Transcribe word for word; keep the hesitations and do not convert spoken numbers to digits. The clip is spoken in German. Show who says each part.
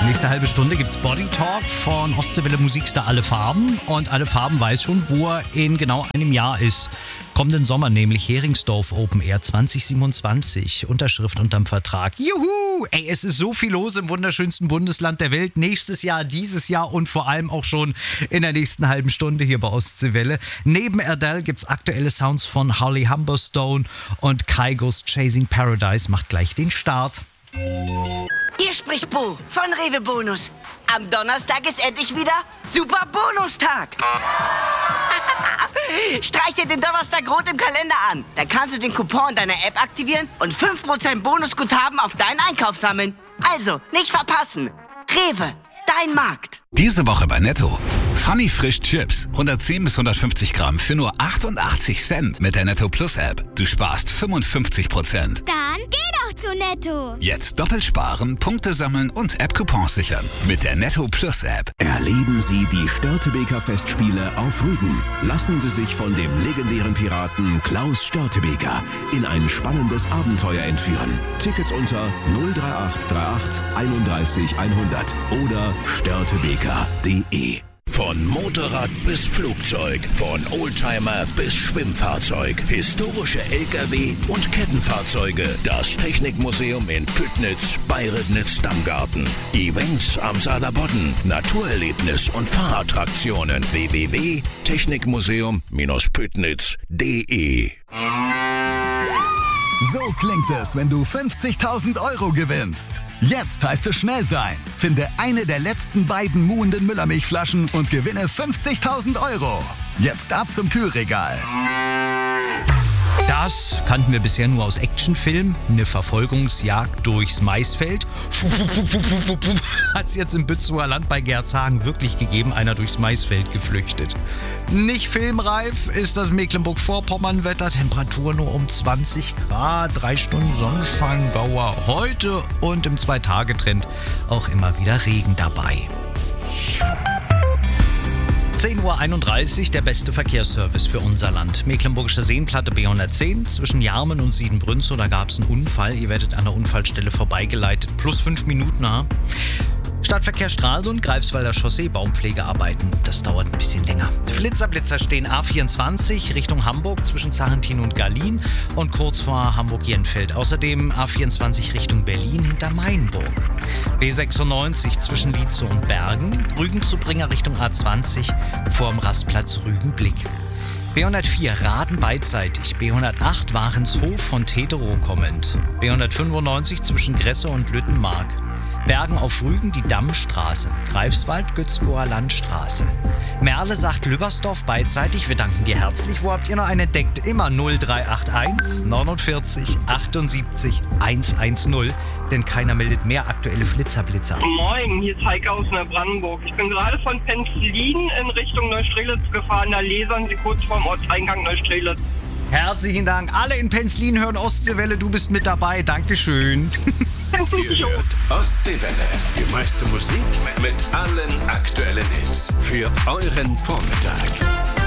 Speaker 1: Nächste halbe Stunde gibt's Body Talk von Ostseewelle Musikstar Alle Farben. Und Alle Farben weiß schon, wo er in genau einem Jahr ist. Kommenden Sommer nämlich Heringsdorf Open Air zwanzig siebenundzwanzig. Unterschrift unterm Vertrag. Juhu! Ey, es ist so viel los im wunderschönsten Bundesland der Welt. Nächstes Jahr, dieses Jahr und vor allem auch schon in der nächsten halben Stunde hier bei Ostseewelle. Neben Adele gibt's aktuelle Sounds von Holly Humberstone und Kygo's Chasing Paradise macht gleich den Start.
Speaker 2: Hier spricht Bo von Rewe Bonus. Am Donnerstag ist endlich wieder Super Bonustag. Streich dir den Donnerstag rot im Kalender an. Dann kannst du den Coupon deiner App aktivieren und fünf Prozent Bonusguthaben auf deinen Einkauf sammeln. Also, nicht verpassen. Rewe, dein Markt.
Speaker 3: Diese Woche bei Netto. Funny Frisch Chips. hundertzehn bis hundertfünfzig Gramm für nur achtundachtzig Cent mit der Netto Plus App. Du sparst fünfundfünfzig Prozent.
Speaker 4: Dann geh doch zu Netto.
Speaker 3: Jetzt doppelt sparen, Punkte sammeln und App-Coupons sichern. Mit der Netto Plus App.
Speaker 5: Erleben Sie die Störtebeker Festspiele auf Rügen. Lassen Sie sich von dem legendären Piraten Klaus Störtebeker in ein spannendes Abenteuer entführen. Tickets unter null drei acht drei acht einunddreißig hundert oder störtebeker punkt de.
Speaker 6: Von Motorrad bis Flugzeug, von Oldtimer bis Schwimmfahrzeug, historische L K W und Kettenfahrzeuge. Das Technikmuseum in Püttnitz bei Ribnitz-Damgarten. Events am Saarlandbodden, Naturerlebnis und Fahrattraktionen. w w w punkt technikmuseum Püttnitz punkt de.
Speaker 7: So klingt es, wenn du fünfzigtausend Euro gewinnst. Jetzt heißt es schnell sein. Finde eine der letzten beiden muhenden Müllermilchflaschen und gewinne fünfzigtausend Euro. Jetzt ab zum Kühlregal.
Speaker 1: Das kannten wir bisher nur aus Actionfilmen. Eine Verfolgungsjagd durchs Maisfeld. Hat es jetzt im Bützower Land bei Gerzhagen wirklich gegeben, einer durchs Maisfeld geflüchtet. Nicht filmreif ist das Mecklenburg-Vorpommern-Wetter. Temperatur nur um zwanzig Grad, drei Stunden Sonnenscheindauer heute und im Zwei-Tage-Trend auch immer wieder Regen dabei. zehn Uhr einunddreißig, der beste Verkehrsservice für unser Land. Mecklenburgische Seenplatte B hundertzehn zwischen Jarmen und Siedenbrünnsow, da gab es einen Unfall. Ihr werdet an der Unfallstelle vorbeigeleitet. Plus fünf Minuten, ha? Stadtverkehr Stralsund, Greifswalder Chaussee, Baumpflegearbeiten. Das dauert ein bisschen länger. Blitzerblitzer stehen A vierundzwanzig Richtung Hamburg zwischen Zarentin und Gallien und kurz vor Hamburg-Jenfeld. Außerdem A vierundzwanzig Richtung Berlin hinter Mainburg. B sechsundneunzig zwischen Lietzow und Bergen. Rügen-Zubringer Richtung A zwanzig vorm Rastplatz Rügenblick. B hundertvier Raden beidseitig. B hundertacht Warenshof von Teterow kommend. B hundertfünfundneunzig zwischen Gresse und Lüttenmark. Bergen auf Rügen die Dammstraße, Greifswald Gützkower Landstraße. Merle sagt Lübbersdorf beidseitig, wir danken dir herzlich. Wo habt ihr noch einen entdeckt? Immer null drei acht eins neunundvierzig achtundsiebzig hundertzehn, denn keiner meldet mehr aktuelle Flitzerblitzer.
Speaker 8: Moin, hier ist Heike aus Neubrandenburg. Ich bin gerade von Penzlin in Richtung Neustrelitz gefahren. Da lasern Sie kurz vorm Ortseingang Neustrelitz.
Speaker 1: Herzlichen Dank. Alle in Penzlin hören Ostseewelle, du bist mit dabei. Dankeschön.
Speaker 6: Ihr hört Ostseewelle. Die meiste Musik mit allen aktuellen Hits für euren Vormittag.